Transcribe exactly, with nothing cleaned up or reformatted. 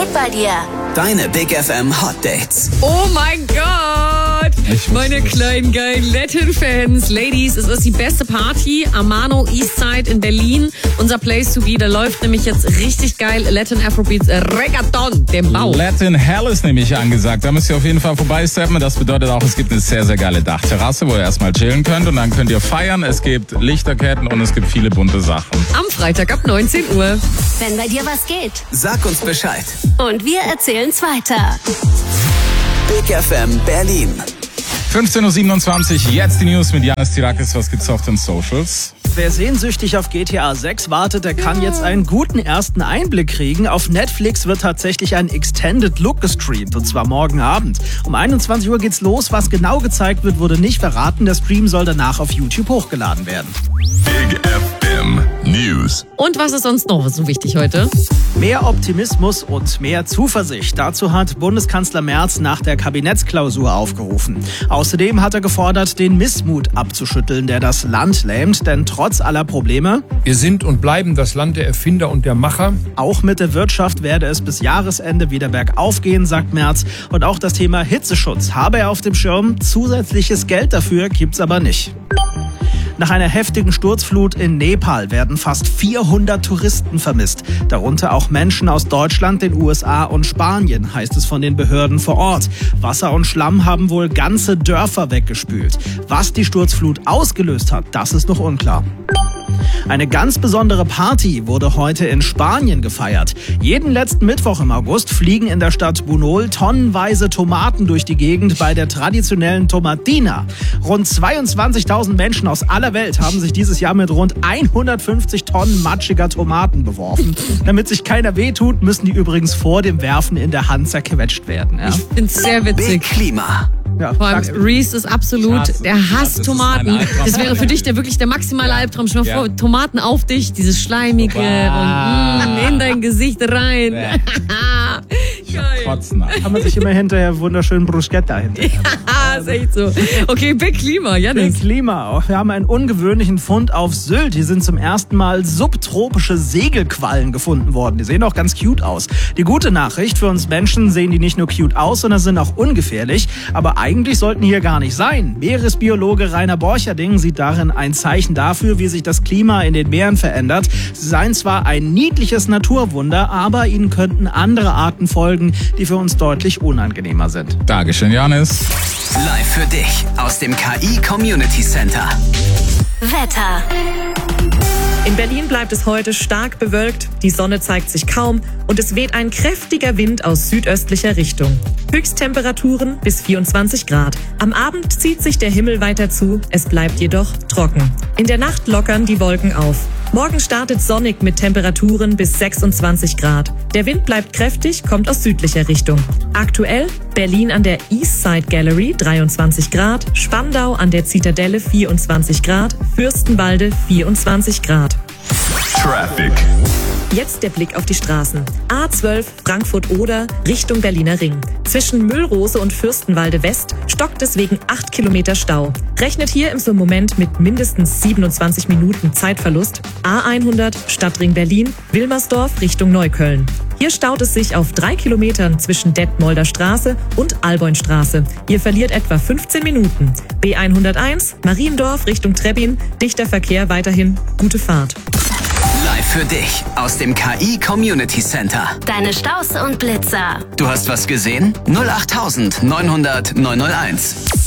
geht bei dir? Deine Big F M Hot Dates. Oh mein Gott! Meine kleinen geilen Latin-Fans. Ladies, es ist die beste Party. Amano Eastside in Berlin. Unser Place to be. Da läuft nämlich jetzt richtig geil Latin Afrobeats Reggaeton, dem Bau. Latin Hell ist nämlich angesagt. Da müsst ihr auf jeden Fall vorbeisteppen. Das bedeutet auch, es gibt eine sehr, sehr geile Dachterrasse, wo ihr erstmal chillen könnt. Und dann könnt ihr feiern. Es gibt Lichterketten und es gibt viele bunte Sachen. Am Freitag ab neunzehn Uhr. Wenn bei dir was geht. Sag uns Bescheid. Und wir erzählen's weiter. Big F M Berlin. fünfzehn Uhr siebenundzwanzig, jetzt die News mit Janis Tirakis. Was gibt's auf den Socials? Wer sehnsüchtig auf G T A sechs wartet, der kann jetzt einen guten ersten Einblick kriegen. Auf Netflix wird tatsächlich ein Extended Look gestreamt, und zwar morgen Abend. Um einundzwanzig Uhr geht's los. Was genau gezeigt wird, wurde nicht verraten. Der Stream soll danach auf YouTube hochgeladen werden. Big F M News. Und was ist sonst noch so wichtig heute? Mehr Optimismus und mehr Zuversicht. Dazu hat Bundeskanzler Merz nach der Kabinettsklausur aufgerufen. Außerdem hat er gefordert, den Missmut abzuschütteln, der das Land lähmt. Denn trotz aller Probleme, wir sind und bleiben das Land der Erfinder und der Macher. Auch mit der Wirtschaft werde es bis Jahresende wieder bergauf gehen, sagt Merz. Und auch das Thema Hitzeschutz habe er auf dem Schirm. Zusätzliches Geld dafür gibt's aber nicht. Nach einer heftigen Sturzflut in Nepal werden fast vierhundert Touristen vermisst. Darunter auch Menschen aus Deutschland, den U S A und Spanien, heißt es von den Behörden vor Ort. Wasser und Schlamm haben wohl ganze Dörfer weggespült. Was die Sturzflut ausgelöst hat, das ist noch unklar. Eine ganz besondere Party wurde heute in Spanien gefeiert. Jeden letzten Mittwoch im August fliegen in der Stadt Bunol tonnenweise Tomaten durch die Gegend bei der traditionellen Tomatina. Rund zweiundzwanzigtausend Menschen aus aller Welt haben sich dieses Jahr mit rund hundertfünfzig Tonnen matschiger Tomaten beworfen. Damit sich keiner wehtut, müssen die übrigens vor dem Werfen in der Hand zerquetscht werden. Ja? Ich find's sehr witzig. Big Klima. Ja, Vor allem Reese ist absolut, Schatz, der hasst das Tomaten. ist mein Albtraum. Das wäre für dich der wirklich der maximale Ja. Albtraum. Stell dir mal Ja. vor, Tomaten auf dich, dieses Schleimige Wow. und mm, in dein Gesicht rein. Bäh. Geil. Kotzen. kann man sich immer hinterher wunderschön Bruschetta hinterher. Ah, ist echt so. Okay, Big Klima, Janis. Den Klima auch. Wir haben einen ungewöhnlichen Fund auf Sylt. Hier sind zum ersten Mal subtropische Segelquallen gefunden worden. Die sehen auch ganz cute aus. Die gute Nachricht, für uns Menschen sehen die nicht nur cute aus, sondern sind auch ungefährlich. Aber eigentlich sollten hier gar nicht sein. Meeresbiologe Rainer Borcherding sieht darin ein Zeichen dafür, wie sich das Klima in den Meeren verändert. Sie seien zwar ein niedliches Naturwunder, aber ihnen könnten andere Arten folgen, die für uns deutlich unangenehmer sind. Dankeschön, Janis. Live für dich aus dem K I Community Center. Wetter. In Berlin bleibt es heute stark bewölkt, die Sonne zeigt sich kaum und es weht ein kräftiger Wind aus südöstlicher Richtung. Höchsttemperaturen bis vierundzwanzig Grad. Am Abend zieht sich der Himmel weiter zu, es bleibt jedoch trocken. In der Nacht lockern die Wolken auf. Morgen startet sonnig mit Temperaturen bis sechsundzwanzig Grad. Der Wind bleibt kräftig, kommt aus südlicher Richtung. Aktuell Berlin an der Eastside Gallery dreiundzwanzig Grad, Spandau an der Zitadelle vierundzwanzig Grad, Fürstenwalde vierundzwanzig Grad. Traffic. Jetzt der Blick auf die Straßen. A zwölf Frankfurt-Oder Richtung Berliner Ring. Zwischen Müllrose und Fürstenwalde West stockt es wegen acht Kilometer Stau. Rechnet hier im Moment mit mindestens siebenundzwanzig Minuten Zeitverlust. A hundert Stadtring Berlin, Wilmersdorf Richtung Neukölln. Hier staut es sich auf drei Kilometern zwischen Detmolder Straße und Alboinstraße. Ihr verliert etwa fünfzehn Minuten. B hunderteins Mariendorf Richtung Trebbin. Dichter Verkehr weiterhin. Gute Fahrt. Live für dich aus dem K I Community Center. Deine Staus und Blitzer. Du hast was gesehen? null acht neunhundert neunhunderteins.